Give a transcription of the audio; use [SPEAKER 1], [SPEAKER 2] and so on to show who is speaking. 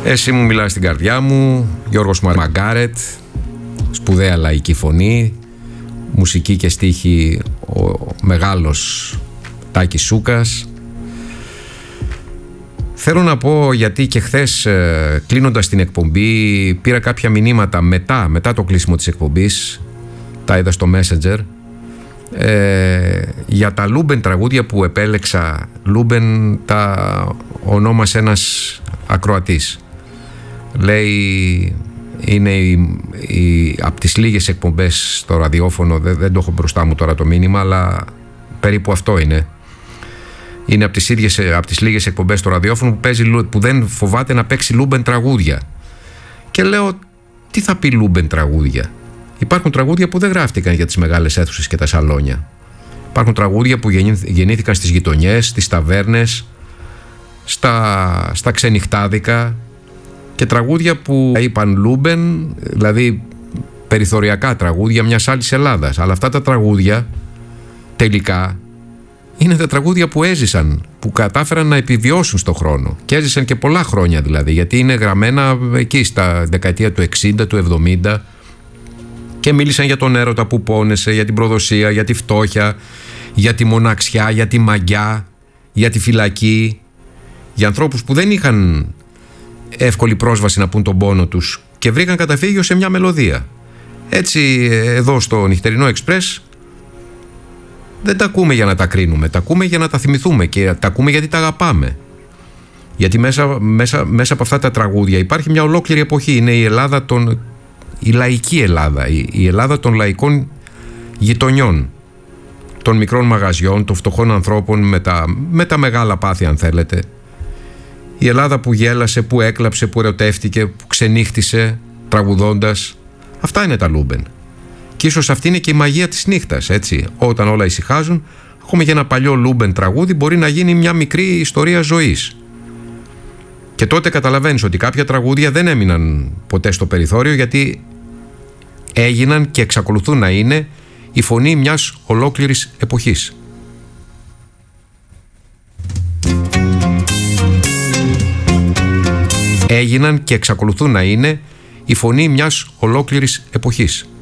[SPEAKER 1] Εσύ μου μιλάς στην καρδιά μου, Γιώργος Μαγκάρετ, σπουδαία λαϊκή φωνή, μουσική και στίχη ο μεγάλος Τάκης Σούκας. Θέλω να πω, γιατί και χθες κλείνοντας την εκπομπή πήρα κάποια μηνύματα μετά το κλείσιμο της εκπομπής, τα είδα στο Messenger, για τα Λούμπεν τραγούδια που επέλεξα. Λούμπεν τα ονόμασε ένας ακροατής. Λέει είναι από τις λίγες εκπομπές στο ραδιόφωνο, δεν το έχω μπροστά μου τώρα το μήνυμα, αλλά περίπου αυτό είναι. Είναι από τις λίγες εκπομπές στο ραδιόφωνο που δεν φοβάται να παίξει Λούμπεν τραγούδια. Και λέω, τι θα πει Λούμπεν τραγούδια? Υπάρχουν τραγούδια που δεν γράφτηκαν για τις μεγάλες αίθουσες και τα σαλόνια. Υπάρχουν τραγούδια που γεννήθηκαν στις γειτονιές, στις ταβέρνες, στα ξενυχτάδικα, και τραγούδια που είπαν Λούμπεν, δηλαδή περιθωριακά τραγούδια μιας άλλης Ελλάδας. Αλλά αυτά τα τραγούδια τελικά είναι τα τραγούδια που έζησαν, που κατάφεραν να επιβιώσουν στον χρόνο, και έζησαν και πολλά χρόνια δηλαδή, γιατί είναι γραμμένα εκεί στα δεκαετία του 60, του 70, και μίλησαν για τον έρωτα που πόνεσε, για την προδοσία, για τη φτώχεια, για τη μοναξιά, για τη μαγιά, για τη φυλακή, για ανθρώπους που δεν είχαν εύκολη πρόσβαση να πούν τον πόνο τους και βρήκαν καταφύγιο σε μια μελωδία. Έτσι εδώ στο Νυχτερινό Εξπρές δεν τα ακούμε για να τα κρίνουμε, τα ακούμε για να τα θυμηθούμε, και τα ακούμε γιατί τα αγαπάμε. Γιατί μέσα από αυτά τα τραγούδια υπάρχει μια ολόκληρη εποχή. Είναι η Ελλάδα η λαϊκή Ελλάδα, η Ελλάδα των λαϊκών γειτονιών, των μικρών μαγαζιών, των φτωχών ανθρώπων με τα μεγάλα πάθη, αν θέλετε. Η Ελλάδα που γέλασε, που έκλαψε, που ερωτεύτηκε, που ξενύχτησε τραγουδώντας. Αυτά είναι τα Λούμπεν. Και ίσως αυτή είναι και η μαγεία της νύχτας, έτσι. Όταν όλα ησυχάζουν, ακόμα για ένα παλιό Λούμπεν τραγούδι μπορεί να γίνει μια μικρή ιστορία ζωής. Και τότε καταλαβαίνεις ότι κάποια τραγούδια δεν έμειναν ποτέ στο περιθώριο, γιατί έγιναν και εξακολουθούν να είναι η φωνή μιας ολόκληρης εποχής. Έγιναν και εξακολουθούν να είναι η φωνή μιας ολόκληρης εποχής.